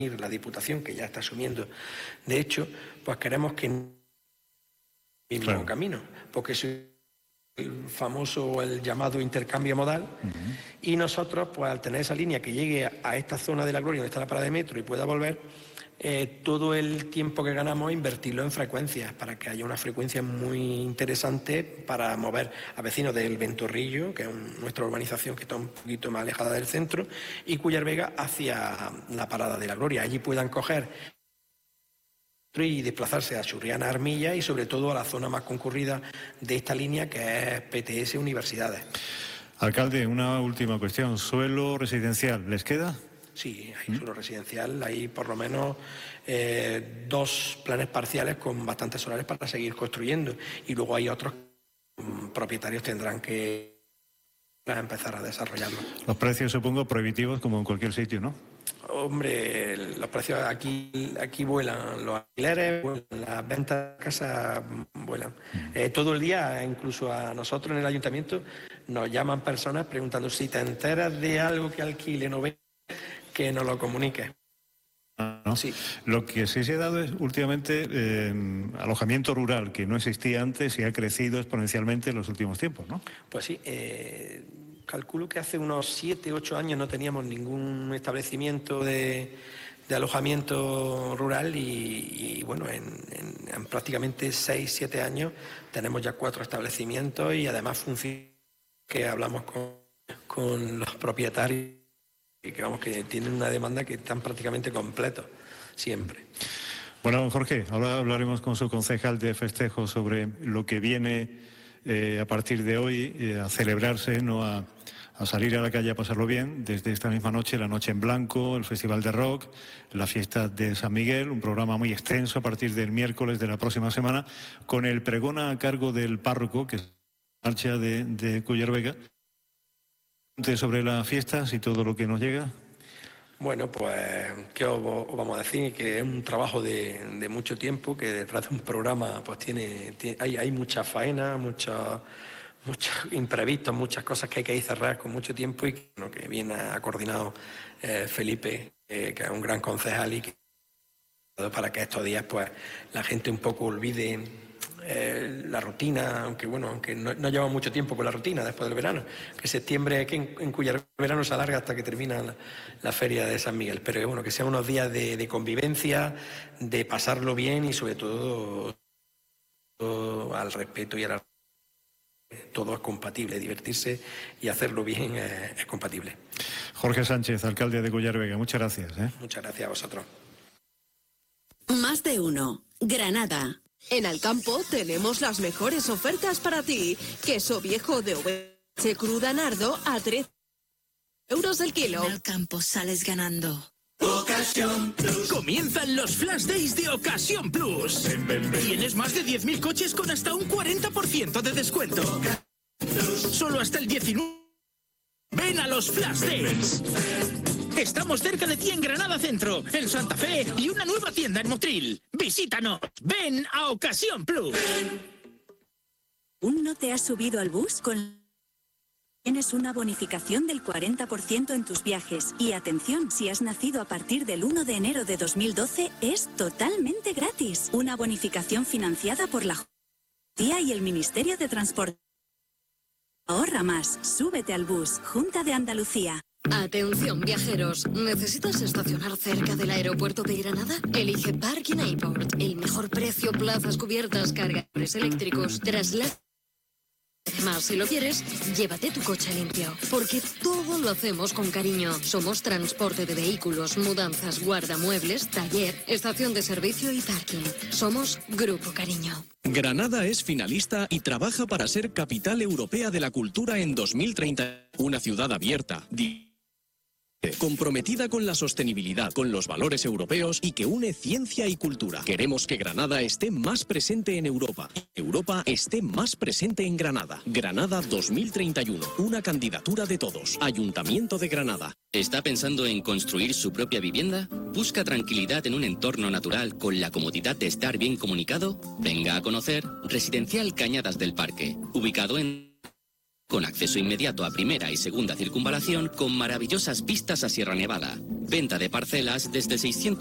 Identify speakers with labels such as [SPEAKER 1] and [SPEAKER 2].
[SPEAKER 1] la Diputación, que ya está asumiendo, de hecho, pues queremos que el mismo camino, porque es el famoso, el llamado intercambio modal, y nosotros, pues al tener esa línea que llegue a esta zona de La Gloria, donde está la parada de metro, y pueda volver, todo el tiempo que ganamos invertirlo en frecuencias, para que haya una frecuencia muy interesante para mover a vecinos del Ventorrillo, que es nuestra urbanización que está un poquito más alejada del centro, y Cúllar Vega hacia la parada de La Gloria. Allí puedan coger y desplazarse a Churriana, Armilla y sobre todo a la zona más concurrida de esta línea, que es PTS Universidades.
[SPEAKER 2] Alcalde, una última cuestión. ¿Suelo residencial les queda?
[SPEAKER 1] Sí, hay suelo residencial, hay por lo menos 2 planes parciales con bastantes solares para seguir construyendo, y luego hay otros propietarios tendrán que empezar a desarrollarlo.
[SPEAKER 2] Los precios, supongo, prohibitivos como en cualquier sitio, ¿no?
[SPEAKER 1] Hombre, los precios aquí vuelan, los alquileres vuelan, las ventas de casa vuelan. Todo el día, incluso a nosotros en el ayuntamiento, nos llaman personas preguntando si te enteras de algo que alquilen o ven, que nos lo comunique.
[SPEAKER 2] ¿No?
[SPEAKER 1] Sí.
[SPEAKER 2] Lo que sí se ha dado es últimamente alojamiento rural, que no existía antes y ha crecido exponencialmente en los últimos tiempos, ¿no?
[SPEAKER 1] Pues sí, calculo que hace unos 7, 8 años no teníamos ningún establecimiento de alojamiento rural y bueno, en prácticamente 6, 7 años tenemos ya 4 establecimientos y además funciona que hablamos con los propietarios y que tienen una demanda que están prácticamente completos siempre.
[SPEAKER 2] Bueno, Jorge, ahora hablaremos con su concejal de festejos sobre lo que viene a partir de hoy, a celebrarse, no a salir a la calle a pasarlo bien. Desde esta misma noche, la Noche en Blanco, el Festival de Rock, la fiesta de San Miguel, un programa muy extenso a partir del miércoles de la próxima semana, con el pregón a cargo del párroco, que es marcha de Cúllar Vega. Sobre las fiestas y todo lo que nos llega.
[SPEAKER 1] Bueno, pues, ¿qué os vamos a decir? Que es un trabajo de mucho tiempo, que detrás de un programa pues hay mucha faena, muchos imprevistos, muchas cosas que hay que ir cerrar con mucho tiempo y que viene a coordinado Felipe, que es un gran concejal y que para que estos días pues la gente un poco olvide la rutina, aunque no lleva mucho tiempo con la rutina después del verano, que septiembre, que en Cúllar verano se alarga hasta que termina la feria de San Miguel, pero bueno, que sean unos días de convivencia, de pasarlo bien y sobre todo al respeto y a la... Todo es compatible, divertirse y hacerlo bien es compatible.
[SPEAKER 2] Jorge Sánchez, alcalde de Cúllar Vega, muchas gracias.
[SPEAKER 1] Muchas gracias a vosotros.
[SPEAKER 3] Más de uno. Granada.
[SPEAKER 4] En Alcampo tenemos las mejores ofertas para ti. Queso viejo de oveja cruda Nardo a 13 euros el kilo.
[SPEAKER 3] En Alcampo sales ganando.
[SPEAKER 5] Ocasión Plus. Comienzan los Flash Days de Ocasión Plus. Tienes más de 10.000 coches con hasta un 40% de descuento. Solo hasta el 19. Ven a los Flash Days. Estamos cerca de ti en Granada Centro, en Santa Fe y una nueva tienda en Motril. Visítanos. Ven a Ocasión Plus.
[SPEAKER 6] ¿Aún no te has subido al bus? Tienes una bonificación del 40% en tus viajes. Y atención, si has nacido a partir del 1 de enero de 2012, es totalmente gratis. Una bonificación financiada por la Junta y el Ministerio de Transporte. Ahorra más, súbete al bus. Junta de Andalucía.
[SPEAKER 7] Atención viajeros, ¿necesitas estacionar cerca del aeropuerto de Granada? Elige Parking Airport, el mejor precio, plazas cubiertas, cargadores eléctricos, traslado. Además, si lo quieres, llévate tu coche limpio, porque todo lo hacemos con cariño. Somos transporte de vehículos, mudanzas, guardamuebles, taller, estación de servicio y parking. Somos Grupo Cariño.
[SPEAKER 8] Granada es finalista y trabaja para ser capital europea de la cultura en 2030. Una ciudad abierta, comprometida con la sostenibilidad, con los valores europeos y que une ciencia y cultura. Queremos que Granada esté más presente en Europa. Europa esté más presente en Granada. Granada 2031, una candidatura de todos. Ayuntamiento de Granada.
[SPEAKER 9] ¿Está pensando en construir su propia vivienda? ¿Busca tranquilidad en un entorno natural con la comodidad de estar bien comunicado? Venga a conocer Residencial Cañadas del Parque, ubicado en con acceso inmediato a primera y segunda circunvalación con maravillosas vistas a Sierra Nevada. Venta de parcelas desde 600